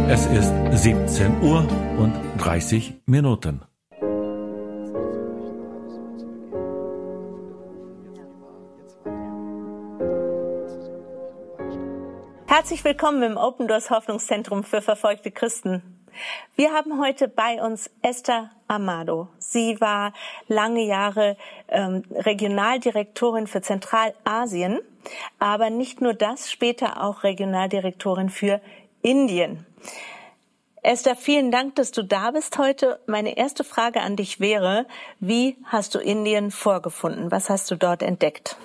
Es ist 17 Uhr und 30 Minuten. Herzlich willkommen im Open Doors Hoffnungszentrum für verfolgte Christen. Wir haben heute bei uns Esther Amado. Sie war lange Jahre Regionaldirektorin für Zentralasien, aber nicht nur das, später auch Regionaldirektorin für Indien. Esther, vielen Dank, dass du da bist heute. Meine erste Frage an dich wäre, wie hast du Indien vorgefunden? Was hast du dort entdeckt?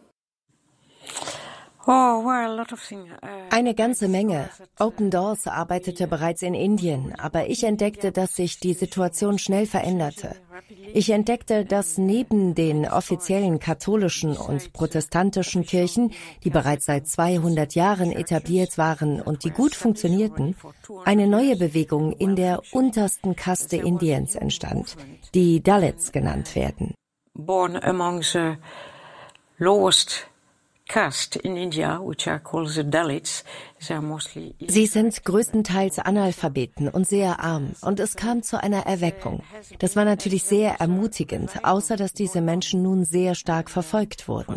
Eine ganze Menge. Open Doors arbeitete bereits in Indien, aber ich entdeckte, dass sich die Situation schnell veränderte. Ich entdeckte, dass neben den offiziellen katholischen und protestantischen Kirchen, die bereits seit 200 Jahren etabliert waren und die gut funktionierten, eine neue Bewegung in der untersten Kaste Indiens entstand, die Dalits genannt werden. Born among the lowest caste in India, which are called the Dalits. Sie sind größtenteils Analphabeten und sehr arm, und es kam zu einer Erweckung. Das war natürlich sehr ermutigend, außer dass diese Menschen nun sehr stark verfolgt wurden.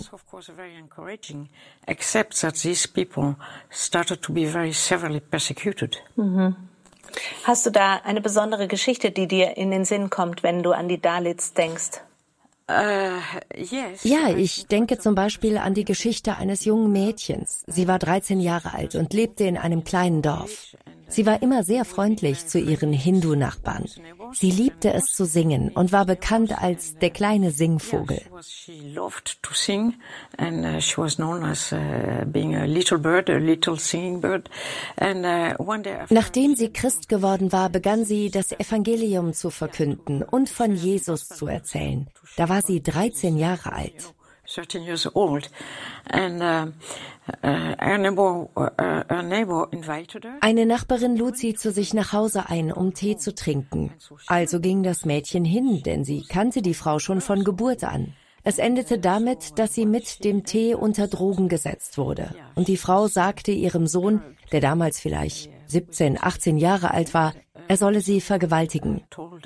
Except that these people started to be very severely persecuted. Hast du da eine besondere Geschichte, die dir in den Sinn kommt, wenn du an die Dalits denkst? Ja, ich denke zum Beispiel an die Geschichte eines jungen Mädchens. Sie war 13 Jahre alt und lebte in einem kleinen Dorf. Sie war immer sehr freundlich zu ihren Hindu-Nachbarn. Sie liebte es zu singen und war bekannt als der kleine Singvogel. Nachdem sie Christ geworden war, begann sie, das Evangelium zu verkünden und von Jesus zu erzählen. Da war sie 13 Jahre alt. 13 years old, and Eine Nachbarin lud sie zu sich nach Hause ein, um Tee zu trinken. Also ging das Mädchen hin, denn sie kannte die Frau schon von Geburt an. Es endete damit, dass sie mit dem Tee unter Drogen gesetzt wurde. Und die Frau sagte ihrem Sohn, der damals vielleicht 17, 18 Jahre alt war, er solle sie vergewaltigen.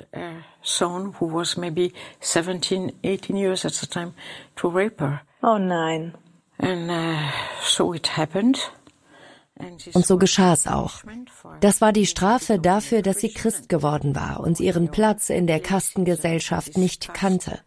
Oh nein. Und so geschah es auch. Das war die Strafe dafür, dass sie Christ geworden war und ihren Platz in der Kastengesellschaft nicht kannte.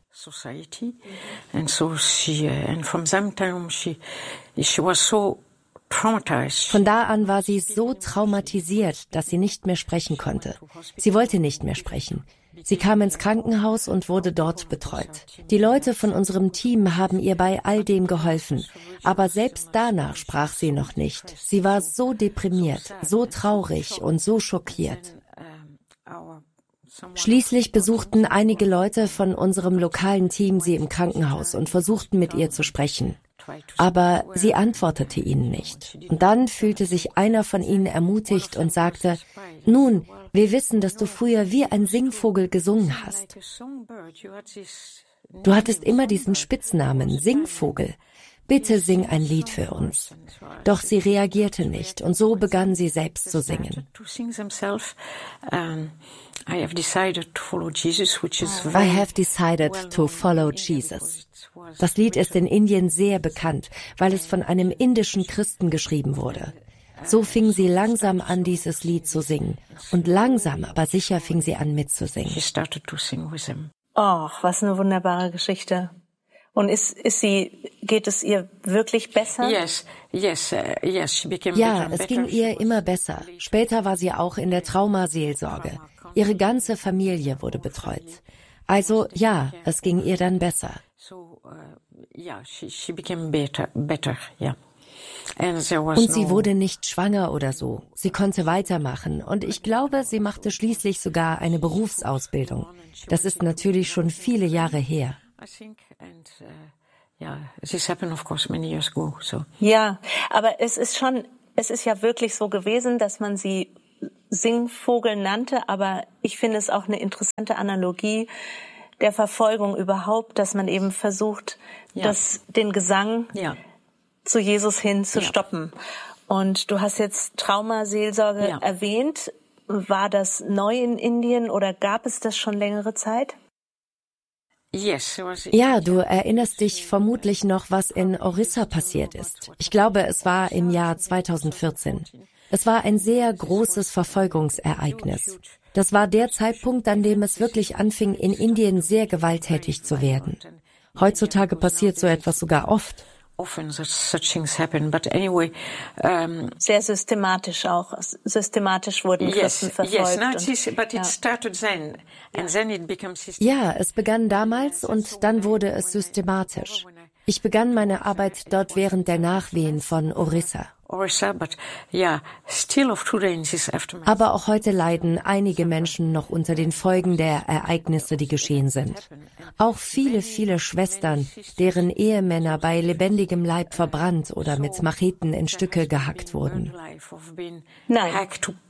Von da an war sie so traumatisiert, dass sie nicht mehr sprechen konnte. Sie wollte nicht mehr sprechen. Sie kam ins Krankenhaus und wurde dort betreut. Die Leute von unserem Team haben ihr bei all dem geholfen. Aber selbst danach sprach sie noch nicht. Sie war so deprimiert, so traurig und so schockiert. Schließlich besuchten einige Leute von unserem lokalen Team sie im Krankenhaus und versuchten mit ihr zu sprechen. Aber sie antwortete ihnen nicht. Und dann fühlte sich einer von ihnen ermutigt und sagte, nun, wir wissen, dass du früher wie ein Singvogel gesungen hast. Du hattest immer diesen Spitznamen, Singvogel. Bitte sing ein Lied für uns. Doch sie reagierte nicht und so begann sie selbst zu singen. I have decided to follow Jesus. Das Lied ist in Indien sehr bekannt, weil es von einem indischen Christen geschrieben wurde. So fing sie langsam an, dieses Lied zu singen. Und langsam, aber sicher fing sie an mitzusingen. Oh, was eine wunderbare Geschichte. Und geht es ihr wirklich besser? Ja, es ging ihr immer besser. Später war sie auch in der Traumaseelsorge. Ihre ganze Familie wurde betreut. Also ja, es ging ihr dann besser. Und sie wurde nicht schwanger oder so. Sie konnte weitermachen und ich glaube, sie machte schließlich sogar eine Berufsausbildung. Das ist natürlich schon viele Jahre her. Ja, aber es ist ja wirklich so gewesen, dass man sie Singvogel nannte, aber ich finde es auch eine interessante Analogie der Verfolgung überhaupt, dass man eben versucht, den Gesang zu Jesus hin zu stoppen. Und du hast jetzt Traumaseelsorge erwähnt. War das neu in Indien oder gab es das schon längere Zeit? Ja, du erinnerst dich vermutlich noch, was in Orissa passiert ist. Ich glaube, es war im Jahr 2014. Es war ein sehr großes Verfolgungsereignis. Das war der Zeitpunkt, an dem es wirklich anfing, in Indien sehr gewalttätig zu werden. Heutzutage passiert so etwas sogar oft. Sehr systematisch auch. Systematisch wurden Christen verfolgt. Ja, es begann damals und dann wurde es systematisch. Ich begann meine Arbeit dort während der Nachwehen von Orissa. Aber auch heute leiden einige Menschen noch unter den Folgen der Ereignisse, die geschehen sind. Auch viele, viele Schwestern, deren Ehemänner bei lebendigem Leib verbrannt oder mit Macheten in Stücke gehackt wurden. Nein.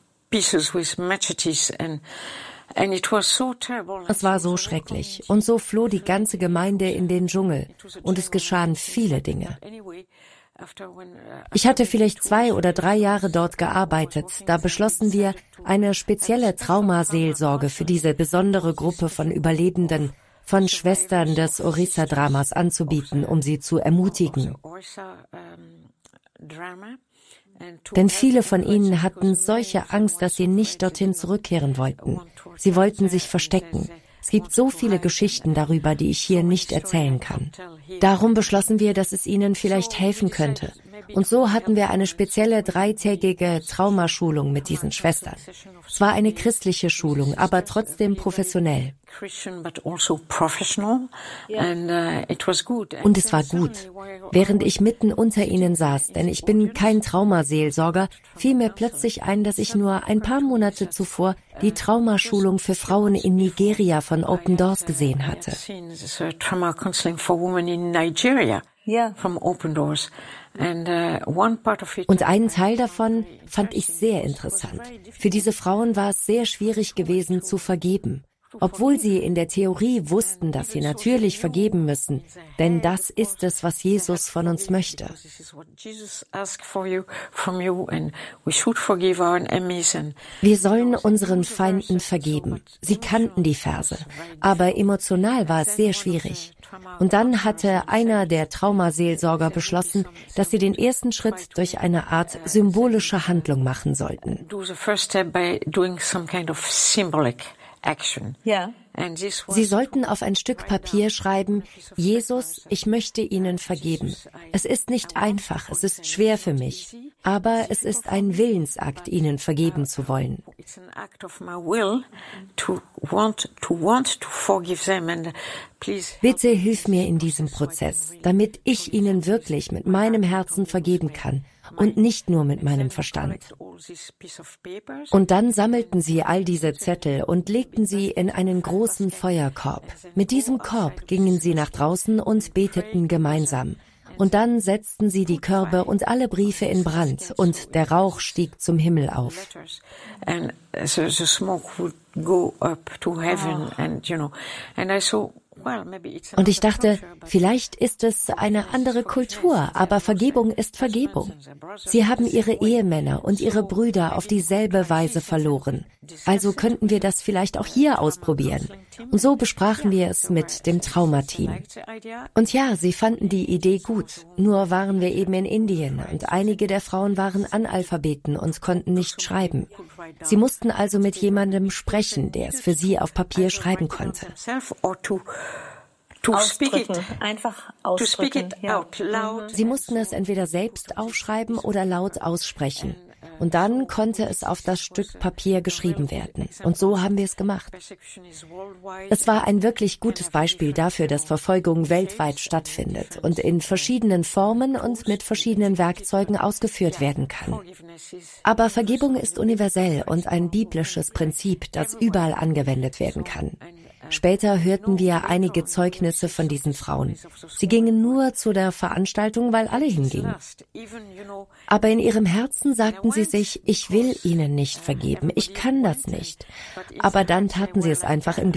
Es war so schrecklich und so floh die ganze Gemeinde in den Dschungel und es geschahen viele Dinge. Ich hatte vielleicht 2 oder 3 Jahre dort gearbeitet. Da beschlossen wir, eine spezielle Traumaseelsorge für diese besondere Gruppe von Überlebenden, von Schwestern des Orissa-Dramas anzubieten, um sie zu ermutigen. Denn viele von ihnen hatten solche Angst, dass sie nicht dorthin zurückkehren wollten. Sie wollten sich verstecken. Es gibt so viele Geschichten darüber, die ich hier nicht erzählen kann. Darum beschlossen wir, dass es ihnen vielleicht helfen könnte. Und so hatten wir eine spezielle 3-tägige Traumaschulung mit diesen Schwestern. Es war eine christliche Schulung, aber trotzdem professionell. Und es war gut. Während ich mitten unter ihnen saß, denn ich bin kein Traumaseelsorger, fiel mir plötzlich ein, dass ich nur ein paar Monate zuvor die Traumaschulung für Frauen in Nigeria von Open Doors gesehen hatte. Und einen Teil davon fand ich sehr interessant. Für diese Frauen war es sehr schwierig gewesen, zu vergeben. Obwohl sie in der Theorie wussten, dass sie natürlich vergeben müssen, denn das ist es, was Jesus von uns möchte. Wir sollen unseren Feinden vergeben. Sie kannten die Verse, aber emotional war es sehr schwierig. Und dann hatte einer der Traumaseelsorger beschlossen, dass sie den ersten Schritt durch eine Art symbolische Handlung machen sollten. Ja. Sie sollten auf ein Stück Papier schreiben: Jesus, ich möchte Ihnen vergeben. Es ist nicht einfach, es ist schwer für mich, aber es ist ein Willensakt, Ihnen vergeben zu wollen. Bitte hilf mir in diesem Prozess, damit ich Ihnen wirklich mit meinem Herzen vergeben kann und nicht nur mit meinem Verstand. Und dann sammelten sie all diese Zettel und legten sie in einen großen Feuerkorb. Mit diesem Korb gingen sie nach draußen und beteten gemeinsam. Und dann setzten sie die Körbe und alle Briefe in Brand, und der Rauch stieg zum Himmel auf. Und ich dachte, vielleicht ist es eine andere Kultur, aber Vergebung ist Vergebung. Sie haben ihre Ehemänner und ihre Brüder auf dieselbe Weise verloren. Also könnten wir das vielleicht auch hier ausprobieren. Und so besprachen wir es mit dem Traumateam. Und ja, sie fanden die Idee gut. Nur waren wir eben in Indien und einige der Frauen waren Analphabeten und konnten nicht schreiben. Sie mussten also mit jemandem sprechen, der es für sie auf Papier schreiben konnte. Einfach ausdrücken. Ja. Sie mussten es entweder selbst aufschreiben oder laut aussprechen. Und dann konnte es auf das Stück Papier geschrieben werden. Und so haben wir es gemacht. Es war ein wirklich gutes Beispiel dafür, dass Verfolgung weltweit stattfindet und in verschiedenen Formen und mit verschiedenen Werkzeugen ausgeführt werden kann. Aber Vergebung ist universell und ein biblisches Prinzip, das überall angewendet werden kann. Später hörten wir einige Zeugnisse von diesen Frauen. Sie gingen nur zu der Veranstaltung, weil alle hingingen. Aber in ihrem Herzen sagten sie sich: Ich will ihnen nicht vergeben, ich kann das nicht. Aber dann taten sie es einfach im